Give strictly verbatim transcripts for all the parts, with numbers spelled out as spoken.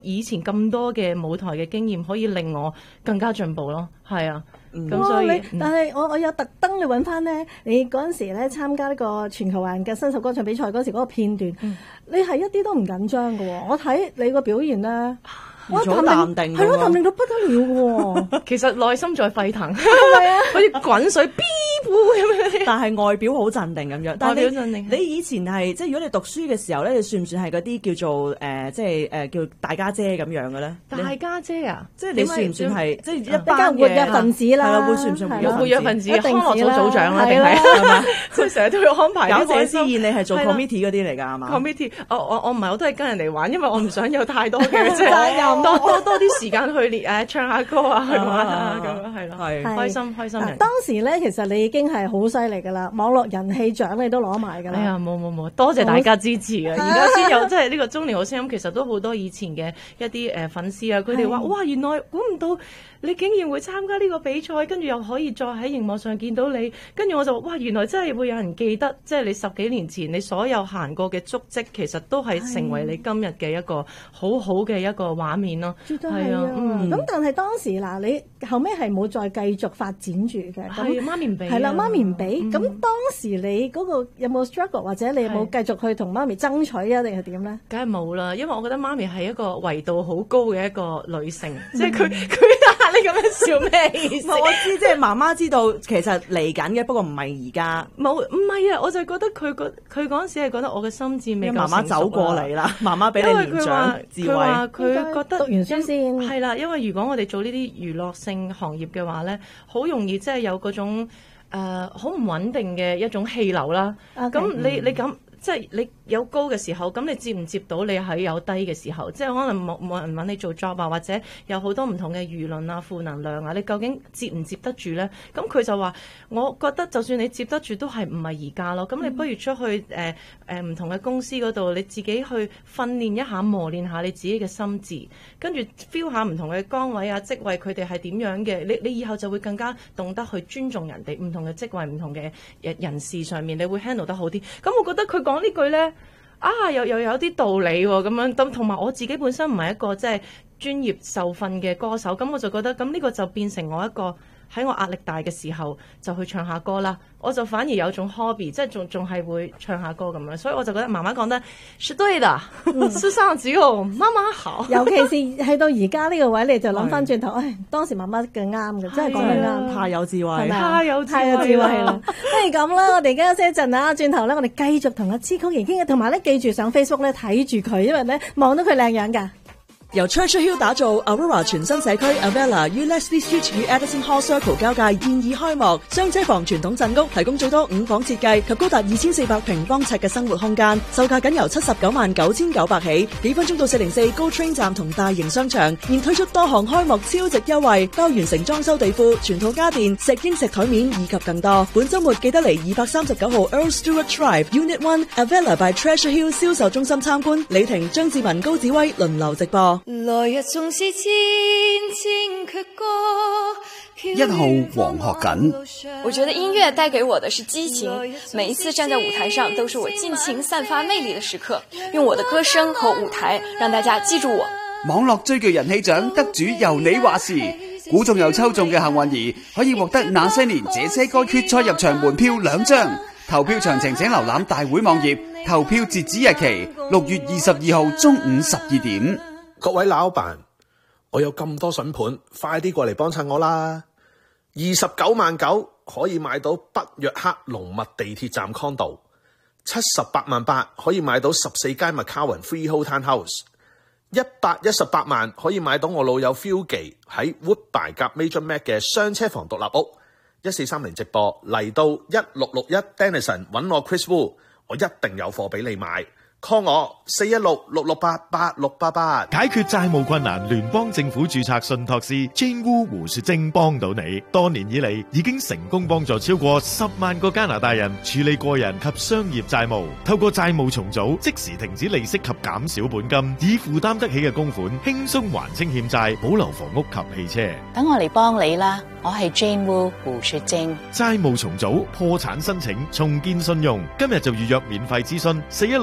以前咁多嘅舞台嘅經驗，可以令我更加進步咯。係啊。咁所以， 但係我我有特登去揾翻咧，你嗰陣時咧參加呢個全球環嘅新秀歌唱比賽嗰時嗰個片段，嗯、你係一啲都唔緊張嘅喎。我睇你個表現咧， 好淡定， 係咯，淡定到不得了喎。 其實內心在沸騰， 係咪啊？ 好似滾水 B 咁樣。 但係外表好鎮定咁樣。 外表鎮定。 你以前係即係如果你讀書嘅時候咧，你算唔算係嗰啲叫做誒、呃、即係誒、呃、叫大家姐咁樣嘅咧？ 大家姐啊， 即係你算唔算係即係一班活躍分子啦？ 係啦，會算唔算活躍分子？ 一定康樂組組長啦，定係係嘛？即係成日都要安排搞謝師宴，你係做 committee 嗰啲嚟㗎係嘛 ？committee， 我我我唔係，我都係跟人哋玩，因為我唔想有太多嘅即係多多多啲時間去練誒唱下歌啊，去玩啊咁樣係咯，係開心開心人。 當時咧，其實你已經係好犀利㗎啦，網絡人氣獎你都攞埋㗎啦。 哎呀，冇冇冇，多謝大家支持啊！而家先有即係呢個中年好聲音，其實都好多以前嘅一啲誒粉絲啊，佢哋話哇，原來估唔到你竟然會參加呢個比賽，跟住又可以再喺熒幕上見到你，跟住我就哇，原來真係會有人記得，即係你十幾年前你所有行過嘅足跡，其實都係成為你今日嘅一個好好嘅一個畫面咯。 絕對係啊！咁、嗯、但係當時嗱，你後尾係冇再繼續發展住嘅。 係媽咪唔俾。係啦，媽咪唔俾。咁、嗯、當時你嗰個有冇 struggle， 或者你有冇繼續去同媽咪爭取啊？定係點咧？ 梗係冇啦，因為我覺得媽咪係一個維度好高嘅一個女性，即係佢佢你咁樣笑咩意思？ 我知，即係媽媽知道其實嚟緊嘅，不過唔係而家。 冇，唔係啊！我就覺得佢個佢嗰陣時係覺得我嘅心智未夠成熟啊。 媽媽走過嚟啦，媽媽俾你年長智慧。 佢話佢覺得讀完書先係啦，因為如果我哋做呢啲娛樂性行業嘅話咧，好容易即係有嗰種誒好唔穩定嘅一種氣流啦。咁、okay. 你你咁。即係你有高嘅時候，咁你接唔接到你喺有低嘅時候？即係可能冇冇人揾你做 job 啊，或者有好多唔同嘅輿論啊、負能量啊，你究竟接唔接得住咧？咁佢就話：我覺得就算你接得住，都係唔係而家咯。咁你不如出去誒誒唔同嘅公司嗰度，你自己去訓練一下、磨練下你自己嘅心智，跟住 feel 下唔同嘅崗位啊、職位佢哋係點樣嘅。你你以後就會更加懂得去尊重人哋唔同嘅職位、唔同嘅人事上面，你會 handle 得好啲。咁我覺得佢講呢句咧，啊又又有啲道理喎、哦，咁樣咁同埋我自己本身唔係一個即係專業受訓嘅歌手，咁我就覺得咁呢個就變成我一個喺我壓力大嘅時候就去唱下歌啦，我就反而有種 hobby， 即係仲仲係會唱下歌咁樣，所以我就覺得媽媽講得是對的，世上只有媽媽好。 尤其是去到而家呢個位，你就諗翻轉頭，唉，當時媽媽嘅啱嘅，真係講得啱， 太有智慧， 太有太有智慧啦。不如咁啦，我哋而家休息一陣啊，轉頭咧我哋繼續同阿支嚳儀傾嘅，同埋咧記住上 Facebook 咧睇住佢，因為咧望到佢靚樣㗎。 由 Churchill Hill 打造 Aurora 全新社區 Avella 於 Leslie Street 與 Edison Hall Circle 交界現已開幕，雙車房傳統鎮屋提供最多五房設計及高達二千四百平方尺嘅生活空間，售價僅由七十九萬九千九百起，幾分鐘到四零四 GO Train 站同大型商場，現推出多項開幕超值優惠，包完成裝修地庫、全套家電、石英石台面以及更多。本週末記得嚟二百三十九號 Earl Stewart Drive Unit One Avella by Treasure Hill 銷售中心參觀，李婷、張志文、高子威輪流直播。 來日縱是千千闕歌。 一號黃學錦， 我覺得音樂帶給我的是激情，每一次站在舞台上都是我盡情散發魅力的時刻，用我的歌聲和舞台讓大家記住我。 網絡最具人氣獎得主由你話事，估中又抽中嘅幸運兒可以獲得那些年這些歌決賽入場門票兩張，投票詳情請瀏覽大會網頁，投票截止日期六月二十二號中午十二點。 各位老闆，我有咁多筍盤，快啲過嚟幫襯我啦！二十九萬九可以買到北約克龍脈地鐵站 condo， 七十八萬八可以買到十四街 McCowan Freehold Townhouse， 一百一十八萬可以買到我老友 Phil 記喺 Woodbine 夾 Major Mac 嘅雙車房獨立屋。一四三零直播嚟到一六六一 Denison 揾我 Chris Wu， 我一定有貨俾你買。call 我四一六六六八八六八八， 解決債務困難，聯邦政府註冊信託師 Jane Wu 胡雪晶幫到你。多年以嚟已經成功幫助超過十萬個加拿大人處理個人及商業債務，透過債務重組，即時停止利息及減少本金，以負擔得起嘅供款輕鬆還清欠債，保留房屋及汽車。 等我嚟幫你啦，我係 Jane Wu 胡雪晶。 債務重組、破產申請、重建信用，今日就預約免費諮詢四一六四九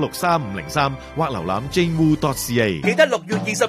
六三五零三或瀏覽 jane wu dot c a。 記得六月二十